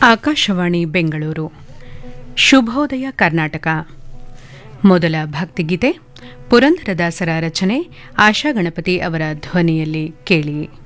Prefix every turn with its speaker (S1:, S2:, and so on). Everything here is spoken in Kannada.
S1: ಆಕಾಶವಾಣಿ ಬೆಂಗಳೂರು ಶುಭೋದಯ ಕರ್ನಾಟಕ. ಮೊದಲ ಭಕ್ತಿಗೀತೆ ಪುರಂದರದಾಸರ ರಚನೆ, ಆಶಾ ಗಣಪತಿ ಅವರ ಧ್ವನಿಯಲ್ಲಿ ಕೇಳಿ.